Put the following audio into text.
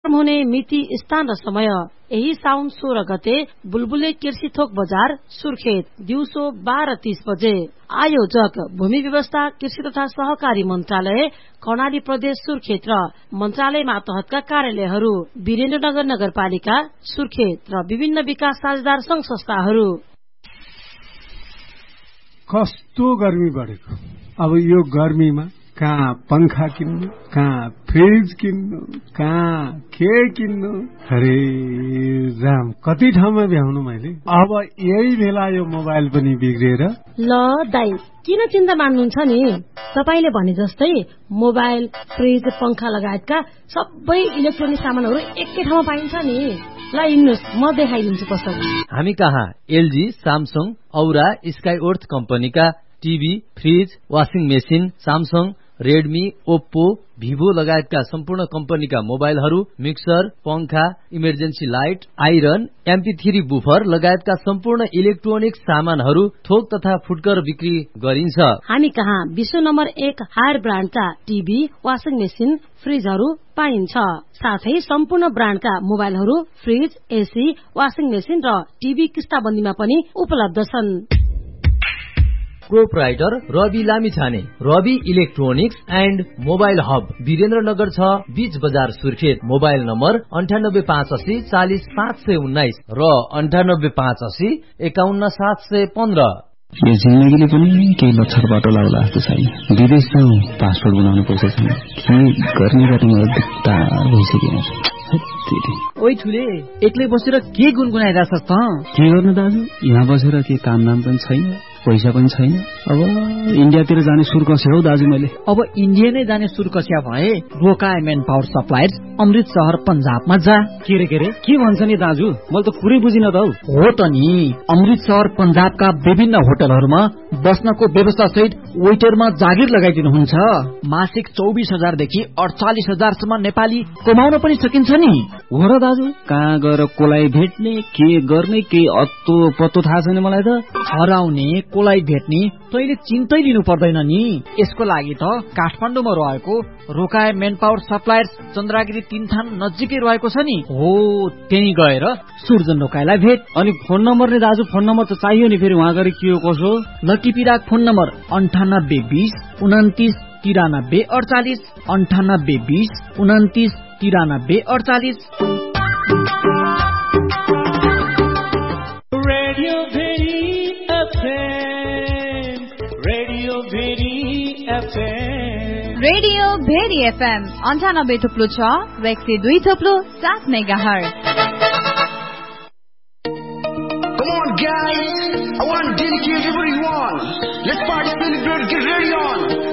कार्यक्रम हुने मिति, स्थान र समय यही साउन 16 गते बुलबुले कृषि थोक बजार सुर्खेत, दिउँसो 12:30 बजे। आयोजक भूमि व्यवस्था, कृषि तथा सहकारी मन्त्रालय, कर्णाली प्रदेश सुर्खेत र मन्त्रालय मातहतका कार्यालयहरू, वीरेन्द्रनगर नगरपालिका सुर्खेत र विभिन्न विकास साझेदार संघ संस्थाहरू। कस्तो गर्मी बढेको, अब यो गर्मीमा कहाँ पंखा किन्नु, कहाँ फ्रिज किन्नु, कहाँ के किन्नु, अरे राम कति ठाउँमा भ्याउनु मैले। अब यही बेला यो मोबाइल पनि बिग्रिएर। ल दाइ किन चिन्ता मान्नुहुन्छ नि, तपाईले भने जस्तै मोबाइल, फ्रिज, पंखा लगायतका सबै इलेक्ट्रोनिक सामानहरू एकै ठाउँमा पाइन्छ नि। ल हिँड्नुस्, म देखाइदिन्छु कसरी। हामी कहाँ एलजी, सामसङ, औरा, स्काइओर्थ कम्पनीका TV, fridge, washing machine, Samsung, Redmi, Oppo, Vivo लगायतका सम्पूर्ण कम्पनीका मोबाइलहरू, मिक्सर, पंखा, emergency light, iron, MP3 buffer लगायतका सम्पूर्ण इलेक्ट्रोनिक सामानहरू थोक तथा फुटकर बिक्री गरिन्छ। हामी कहाँ विश्व number 1 higher ब्रान्डका TV, washing machine, फ्रिजहरू पाइन्छ। साथै सम्पूर्ण ब्रान्डका मोबाइलहरू, फ्रिज, एसी, वाशिङ मेसिन र टिभी किस्ताबन्दीमा पनि उपलब्ध छन्। Proprietor Rabi Lamichhane, Rabi electronics and mobile hub, Birendranagar 6 बीच बजार सुर्खेत। मोबाइल नम्बर 9885 40 719 र 9885 51 715। यो जिन्दगीले पनि केही लक्षण बाटो लाग्ला जस्तो छैन। विदेश जाउँ, पासपोर्ट बनाउनु पर्छ छैन, के गर्ने दिक्कत भइसक्यो। ओइ ठुले, एक्लै बसेर के गुनगुनाइरहेछस् त? के गर्नु दाजु, यहाँ बसेर के काम नाम पनि छैन, पैसा पनि छैन। अब इन्डियातिर जाने सुर कस्यो हौ दाजु मैले। अब इन्डिया नै जाने सुर कस्या भए रोका मेन पावर सप्लायर्स, अमृत शहर पंजाबमा जा। के भन्छ नि दाजु, मैले त कुरै बुझिन त। हो त नि, अमृत शहर पंजाबका विभिन्न होटलहरूमा बस्नको व्यवस्था सहित वेटरमा जागिर लगाइदिनुहुन्छ। मासिक 24,000 देखि 48,000 सम्म नेपाली कमाउन पनि सकिन्छ नि। हो र दाजु, कहाँ गएर कोलाई भेट्ने, के गर्ने, के अत्तो पत्तो थाहा छैन मलाई त। हराउने, कोलाई भेट्ने तैले चिन्तै लिनु पर्दैन नि। यसको लागि त काठमाडौँमा रहेको रोकाए मेन पावर सप्लायर्स चन्द्रागिरी 3 थान नजिकै रहेको छ नि। हो, त्यही गएर सुर्जन रोकाइलाई भेट। अनि फोन नम्बर नि दाजु, फोन नम्बर त चाहियो नि, फेरि उहाँ गएर के हो कसो। Lucky Pirak phone number 9820 29 93 48, 9820 29 93 48। Radio very FM 98.6 र 102.7 megahertz. Come on guys, I want to dedicate everyone. Let's party, celebrate, get ready on.